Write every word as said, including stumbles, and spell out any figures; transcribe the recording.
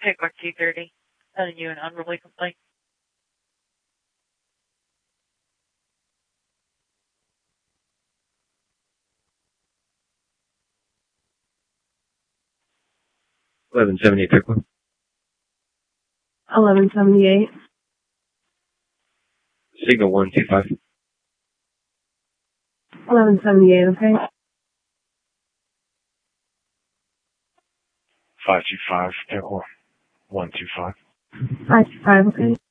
Take back two thirty. Sending you an unruly complaint. eleven seventy-eight, Pickle. eleven seventy-eight. Signal one two five. eleven seventy-eight, okay? five two five, Pickle. one two five. five two five, okay?